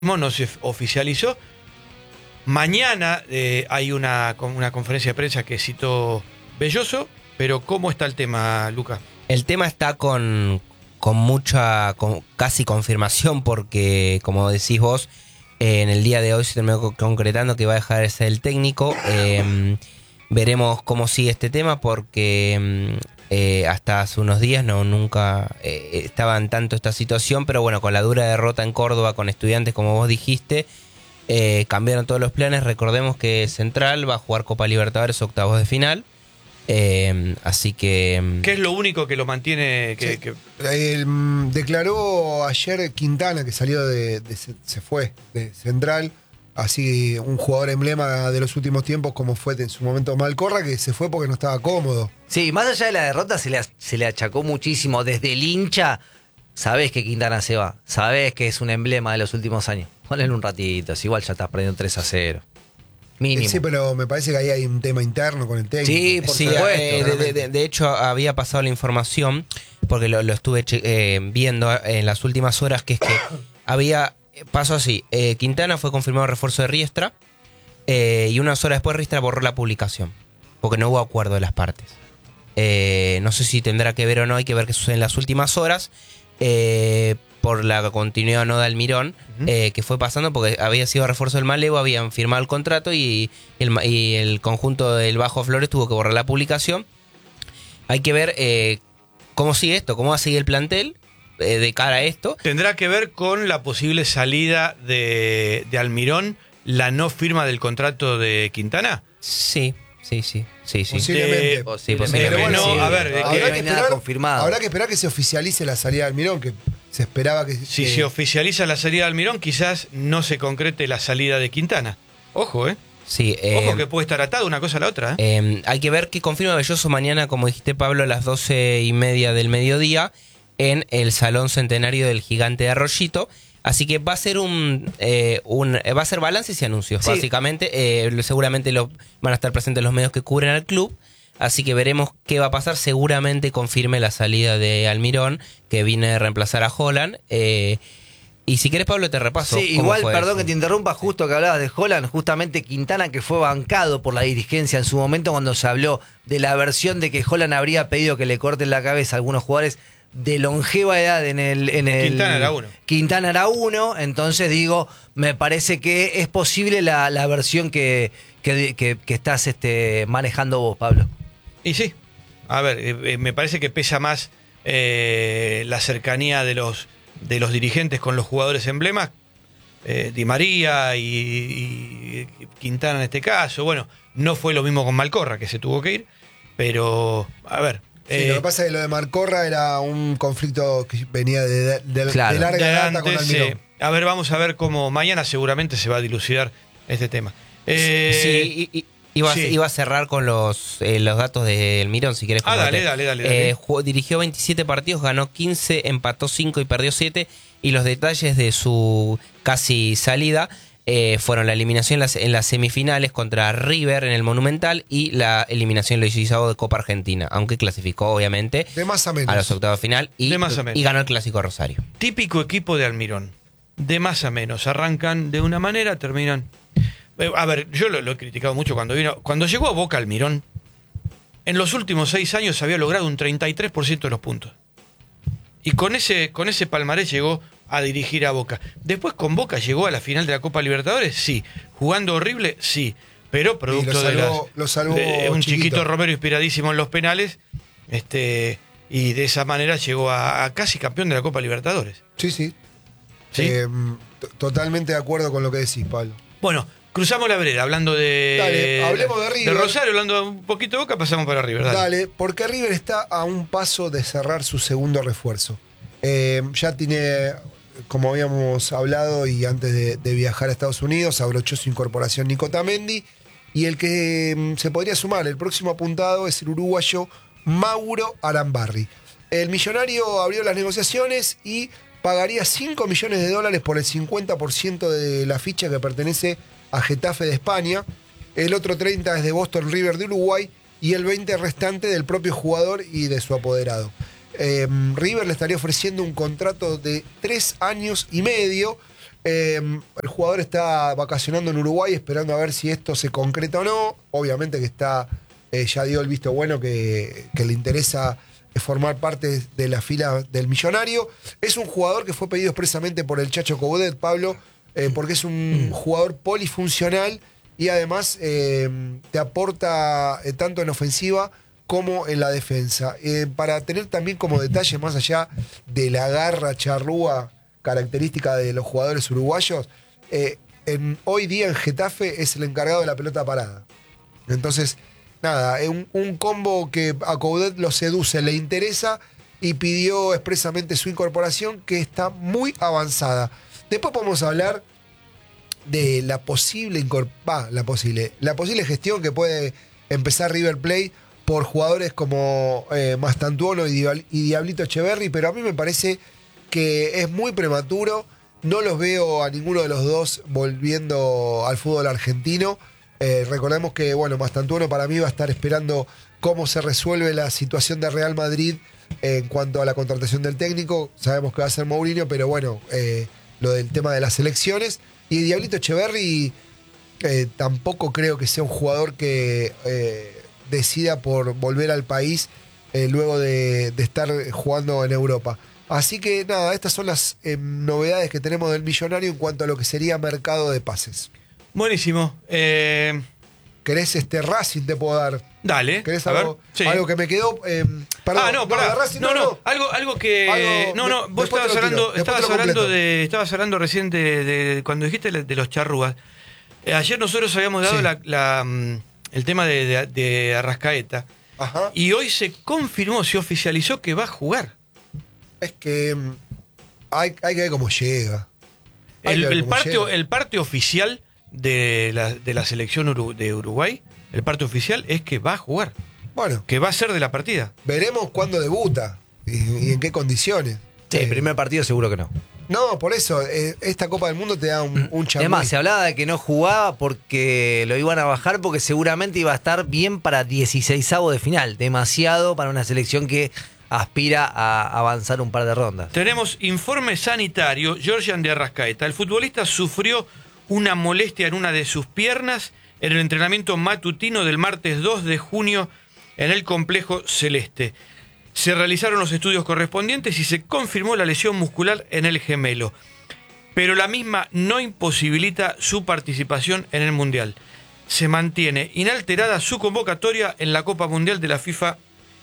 no se oficializó. Mañana hay una conferencia de prensa que citó Belloso, pero ¿cómo está el tema, Lucas? El tema está con mucha, casi confirmación, porque como decís vos, en el día de hoy se terminó concretando que va a dejar de ser el técnico. Veremos cómo sigue este tema, porque hasta hace unos días nunca estaba en tanto esta situación, pero bueno, con la dura derrota en Córdoba con Estudiantes, como vos dijiste, cambiaron todos los planes. Recordemos que Central va a jugar Copa Libertadores octavos de final. Así que... ¿Qué es lo único que lo mantiene? Declaró ayer Quintana, que salió se fue de Central, así un jugador emblema de los últimos tiempos, como fue en su momento Malcorra, que se fue porque no estaba cómodo. Sí, más allá de la derrota se le achacó muchísimo. Desde el hincha, sabés que Quintana se va, sabés que es un emblema de los últimos años. Ponle un ratito, si igual ya estás perdiendo 3-0. Mínimo. Sí, pero me parece que ahí hay un tema interno con el técnico. Sí, por supuesto. De hecho, había pasado la información, porque lo estuve viendo en las últimas horas, que es que pasó así. Quintana fue confirmado refuerzo de Riestra, y unas horas después Riestra borró la publicación, porque no hubo acuerdo de las partes. No sé si tendrá que ver o no, hay que ver qué sucede en las últimas horas. Por la continuidad o no de Almirón, que fue pasando, porque había sido refuerzo del Malevo, habían firmado el contrato y el conjunto del Bajo Flores tuvo que borrar la publicación. Hay que ver cómo sigue esto, cómo va a seguir el plantel de cara a esto. ¿Tendrá que ver con la posible salida de Almirón, la no firma del contrato de Quintana? Sí. Posiblemente. Pero bueno, sí, a ver, no hay nada confirmado. Habrá que esperar que se oficialice la salida de Almirón, que se esperaba que... Si se oficializa la salida de Almirón, quizás no se concrete la salida de Quintana. Ojo, Sí, ojo que puede estar atado una cosa a la otra. Hay que ver qué confirma Belloso mañana, como dijiste, Pablo, a las 12:30 del mediodía en el Salón Centenario del Gigante de Arroyito. Así que va a ser va a ser balances y anuncios, sí. Básicamente. Seguramente van a estar presentes los medios que cubren al club. Así que veremos qué va a pasar. Seguramente confirme la salida de Almirón, que viene a reemplazar a Holland. Y si querés, Pablo, te repaso. Sí, igual, perdón eso. que te interrumpa, justo que hablabas de Holland, justamente Quintana, que fue bancado por la dirigencia en su momento cuando se habló de la versión de que Holland habría pedido que le corten la cabeza a algunos jugadores de longeva edad en el Quintana era uno. Quintana era uno, entonces digo, me parece que es posible la versión que estás manejando vos, Pablo. Y sí, a ver, me parece que pesa más la cercanía de los dirigentes con los jugadores emblemas, Di María y Quintana en este caso. Bueno, no fue lo mismo con Malcorra, que se tuvo que ir, pero a ver. Sí, lo que pasa es que lo de Malcorra era un conflicto que venía de larga data con Almirón. Sí. A ver, vamos a ver cómo mañana seguramente se va a dilucidar este tema. Iba a cerrar con los datos de Almirón, si querés. Dale. Dirigió 27 partidos, ganó 15, empató 5 y perdió 7. Y los detalles de su casi salida fueron la eliminación en las semifinales contra River en el Monumental y la eliminación en el de Copa Argentina, aunque clasificó obviamente de más a menos a los octavos de final y ganó el Clásico Rosario. Típico equipo de Almirón, de más a menos. Arrancan de una manera, terminan... A ver, yo lo he criticado mucho cuando llegó a Boca Almirón. En los últimos 6 años había logrado un 33% de los puntos. Y con ese palmarés llegó a dirigir a Boca. Después con Boca llegó a la final de la Copa Libertadores, sí. Jugando horrible, sí. Pero producto de un chiquito Romero inspiradísimo en los penales, y de esa manera llegó a casi campeón de la Copa Libertadores. Sí. Totalmente de acuerdo con lo que decís, Pablo. Bueno, cruzamos la vereda, hablando de... Dale, hablemos de River. De Rosario, hablando un poquito de Boca, pasamos para River. Dale, porque River está a un paso de cerrar su segundo refuerzo. Ya tiene, como habíamos hablado, y antes de viajar a Estados Unidos, abrochó su incorporación Nico Tamendi, y el que se podría sumar, el próximo apuntado, es el uruguayo Mauro Arambarri. El millonario abrió las negociaciones y pagaría $5 millones por el 50% de la ficha que pertenece a Getafe de España. El otro 30% es de Boston River de Uruguay y el 20% restante del propio jugador y de su apoderado. River le estaría ofreciendo un contrato de 3 años y medio El jugador está vacacionando en Uruguay esperando a ver si esto se concreta o no. Obviamente que está, ya dio el visto bueno que le interesa formar parte de la fila del Millonario. Es un jugador que fue pedido expresamente por el Chacho Coudet, Pablo, porque es un jugador polifuncional y además te aporta tanto en ofensiva como en la defensa. Para tener también como detalle, más allá de la garra charrúa característica de los jugadores uruguayos, hoy día en Getafe es el encargado de la pelota parada. Entonces, nada, es un combo que a Coudet lo seduce, le interesa y pidió expresamente su incorporación, que está muy avanzada. Después podemos hablar de la posible gestión que puede empezar River Plate por jugadores como Mastantuono y Diablito Echeverri, pero a mí me parece que es muy prematuro. No los veo a ninguno de los dos volviendo al fútbol argentino. Recordemos que, bueno, Mastantuono para mí va a estar esperando cómo se resuelve la situación de Real Madrid en cuanto a la contratación del técnico. Sabemos que va a ser Mourinho, pero bueno, lo del tema de las elecciones. Y Diablito Echeverri tampoco creo que sea un jugador que decida por volver al país luego de estar jugando en Europa. Así que nada, estas son las novedades que tenemos del Millonario en cuanto a lo que sería mercado de pases. Buenísimo. ¿Querés Racing te puedo dar? Dale. ¿Querés a algo, ver, sí. algo que me quedó? Perdón, No, pará. de Racing, No, algo que. Vos estabas hablando recién de cuando dijiste de los charrúas. Ayer nosotros habíamos dado Sí. el tema de Arrascaeta. Ajá. Y hoy se confirmó, se oficializó que va a jugar. Es que hay que ver cómo llega. El parte oficial de la selección de Uruguay, el parte oficial es que va a jugar. Bueno, Que va a ser de la partida. veremos cuándo debuta y en qué condiciones. Sí, el primer partido seguro que no. No, por eso, esta Copa del Mundo te da un changüí. Además, se hablaba de que no jugaba porque lo iban a bajar porque seguramente iba a estar bien para 16avos de final. Demasiado para una selección que aspira a avanzar un par de rondas. Tenemos informe sanitario, Georgian de Arrascaeta. El futbolista sufrió una molestia en una de sus piernas en el entrenamiento matutino del martes 2 de junio en el complejo celeste. Se realizaron los estudios correspondientes y se confirmó la lesión muscular en el gemelo. Pero la misma no imposibilita su participación en el Mundial. Se mantiene inalterada su convocatoria en la Copa Mundial de la FIFA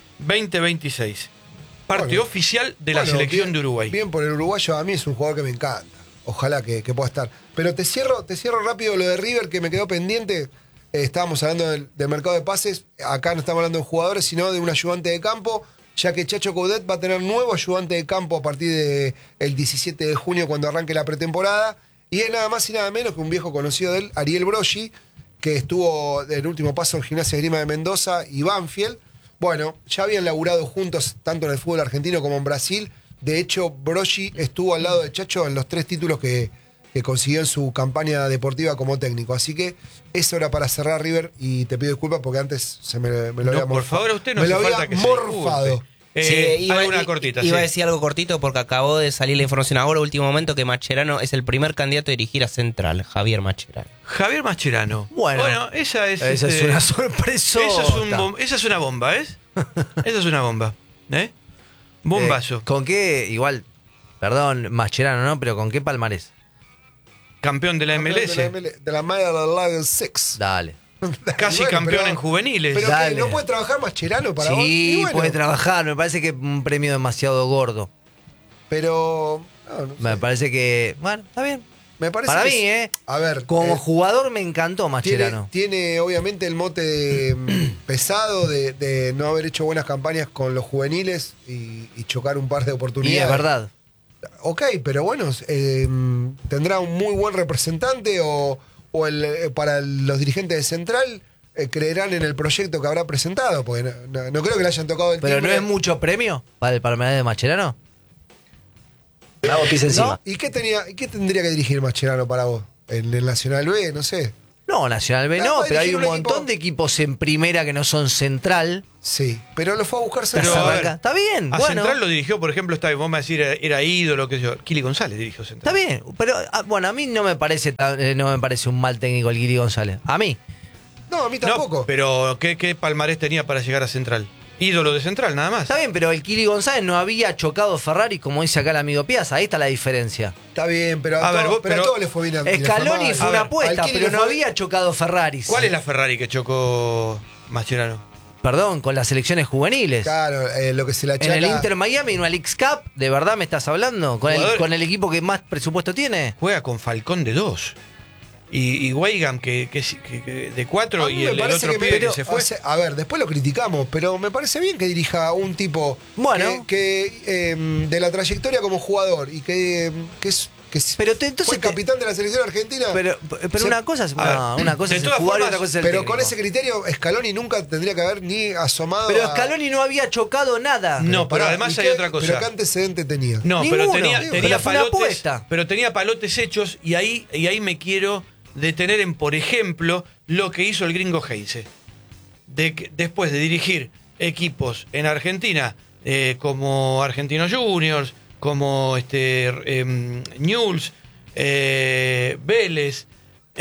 2026. Parte Bueno, oficial de la bueno, selección bien, de Uruguay. Bien por el uruguayo, a mí es un jugador que me encanta. Ojalá que pueda estar. Pero te cierro rápido lo de River, que me quedó pendiente. Estábamos hablando del mercado de pases. Acá no estamos hablando de jugadores, sino de un ayudante de campo, ya que Chacho Coudet va a tener nuevo ayudante de campo a partir del 17 de junio, cuando arranque la pretemporada. Y es nada más y nada menos que un viejo conocido de él, Ariel Broggi, que estuvo en el último paso en Gimnasia Esgrima de Mendoza y Banfield. Bueno, ya habían laburado juntos tanto en el fútbol argentino como en Brasil. De hecho, Broggi estuvo al lado de Chacho en los 3 títulos que consiguió en su campaña deportiva como técnico. Así que eso era para cerrar River y te pido disculpas porque antes me lo había morfado. Por favor, a usted no me hace lo falta había que se morfado. disculpe. Alguna cortita, iba a sí. decir algo cortito porque acabó de salir la información ahora, último momento, que Mascherano es el primer candidato a dirigir a Central, Javier Mascherano. Javier Mascherano. Bueno, esa es una sorpresa. Esa es una bomba, ¿ves? Esa es una bomba. Bombazo. ¿Con qué? Igual, perdón, Mascherano, ¿no? Pero ¿con qué palmarés? Campeón de la MLS. De la Major League Six. Dale. Casi Bueno, campeón pero- en juveniles. Pero Dale. que no puede trabajar Mascherano para vos. Sí, Y bueno, puede trabajar. Me parece que un premio demasiado gordo. Pero no sé. Me parece que. Bueno, está bien. Me parece Para que mí, A ver, Como jugador me encantó tiene, Mascherano. tiene obviamente el mote pesado de no haber hecho buenas campañas con los juveniles y chocar un par de Y oportunidades. es verdad. Ok, pero bueno, tendrá un muy buen representante o para los dirigentes de Central creerán en el proyecto que habrá presentado, porque no creo que le hayan tocado el Pero no timbre. es mucho premio para el palmarés de Mascherano. Hago pis encima. ¿Y qué tendría que dirigir Mascherano para vos? ¿En el Nacional B? No sé. No, No, Nacional B no, va a pero hay dirigir un un montón equipo. de equipos en primera que no son Central. Sí, pero lo fue a buscar Pero, Central. a ver, Está bien, A bueno. Central lo dirigió, por ejemplo, vos me decís, era ídolo, qué sé yo. Kili González dirigió Central. Está bien, pero bueno, a mí no me parece un mal técnico el Guiri González. A mí. No, a mí No, tampoco. pero ¿qué palmarés tenía para llegar a Central? Ídolo de Central, nada más. Está bien, pero el Kili González no había chocado Ferrari, como dice acá el amigo Piazza. Ahí está la diferencia. Está bien, pero A ver, vos, pero a pero- todos le fue bien. le Scaloni mal. fue A una ver, apuesta, al Kili pero le no fue- había chocado Ferraris. ¿Cuál es la Ferrari que chocó Mascherano? Perdón, con las selecciones juveniles. Claro, lo que se le En achaca. el Inter Miami, en una Leagues Cup, ¿de verdad me estás hablando? Jugador- ¿Con el equipo que más presupuesto tiene? Juega con Falcón de 2. Y Weigand que de 4 A mí y me el parece otro que pibe que se fue. a ver, después lo criticamos, pero me parece bien que dirija a un tipo Bueno. de la trayectoria como jugador y que es Pero entonces fue capitán de la selección argentina. Pero Se- una cosa es, A ver, una cosa de es el todas jugador y formas, otra cosa es el pero técnico. con ese criterio, Scaloni nunca tendría que haber ni asomado. Pero a- Scaloni no había chocado nada. No, pero Pará, además ¿y hay qué- otra cosa. ¿Pero qué antecedente tenía? No, Ninguno. pero tenía Pero fue una palotes. apuesta. Pero tenía palotes hechos y ahí me quiero detener en, por ejemplo, lo que hizo el gringo Heinze. Después de dirigir equipos en Argentina, como Argentinos Juniors, como Newell's, Vélez,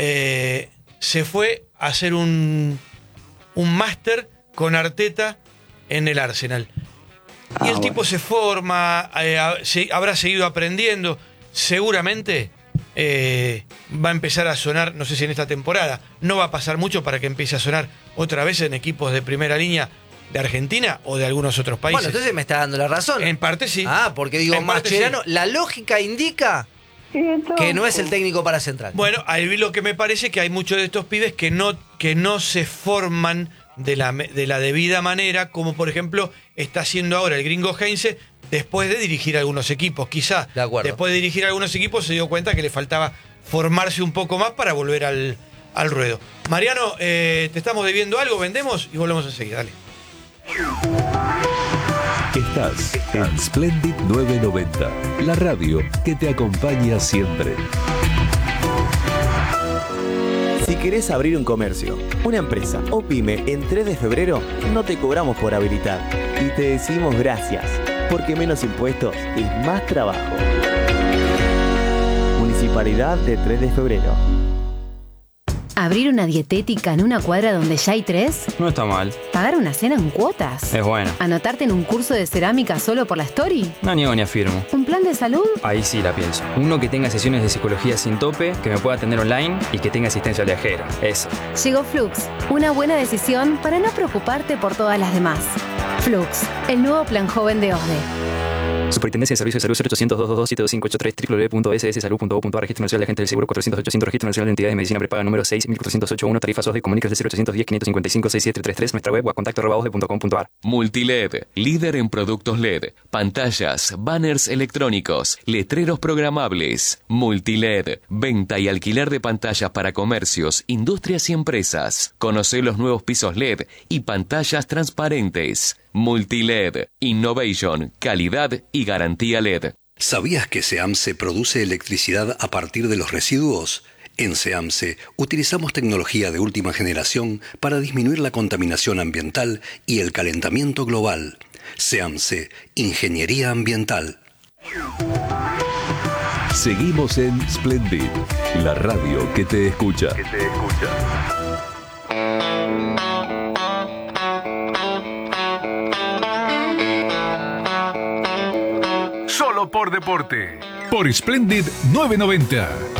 se fue a hacer un máster con Arteta en el Arsenal. Y el tipo se forma, habrá seguido aprendiendo. Seguramente va a empezar a sonar, no sé si en esta temporada, no va a pasar mucho para que empiece a sonar otra vez en equipos de primera línea de Argentina o de algunos otros países. Bueno, entonces me está dando la razón. En parte sí. Ah, porque digo, En parte Mascherano, sí. la lógica indica que no es el técnico para Central. Bueno, ahí lo que me parece que hay muchos de estos pibes que no se forman de la debida manera, como por ejemplo está haciendo ahora el gringo Heinze después de dirigir algunos equipos. Quizá De acuerdo. después de dirigir algunos equipos se dio cuenta que le faltaba formarse un poco más para volver al ruedo. Mariano, te estamos debiendo algo, vendemos y volvemos enseguida. Dale. Estás en Splendid 990, la radio que te acompaña siempre. Si querés abrir un comercio, una empresa o pyme en 3 de febrero, no te cobramos por habilitar y te decimos gracias, porque menos impuestos es más trabajo. Municipalidad de 3 de febrero. ¿Abrir una dietética en una cuadra donde ya hay 3? No está mal, ¿Pagar una cena en cuotas? es bueno. ¿Anotarte en un curso de cerámica solo por la story? No niego ni afirmo. ¿Un plan de salud? Ahí sí la pienso. Uno que tenga sesiones de psicología sin tope, que me pueda atender online y que tenga asistencia viajera. Eso. Llegó Flux, una buena decisión para no preocuparte por todas las demás. Flux, el nuevo plan joven de OSDE. Superintendencia de Servicios de Salud 0800-222-7583 www.sssalud.gov.ar. Registro Nacional de Agentes del Seguro 400-800. Registro Nacional de Entidades de Medicina Prepaga número 6.408.1. Tarifas OSDE. Comunicas del 0810-555-6733. Nuestra web o a contacto@osde.com.ar. Multiled, líder en productos LED, pantallas, banners electrónicos, letreros programables. Multiled, venta y alquiler de pantallas para comercios, industrias y empresas. Conoce los nuevos pisos LED y pantallas transparentes. Multiled, innovation, calidad y garantía LED. ¿Sabías que SEAMSE produce electricidad a partir de los residuos? En SEAMSE utilizamos tecnología de última generación para disminuir la contaminación ambiental y el calentamiento global. SEAMSE, Ingeniería Ambiental. Seguimos en Splendid, la radio que te escucha. Solo por deporte. Por Splendid 990.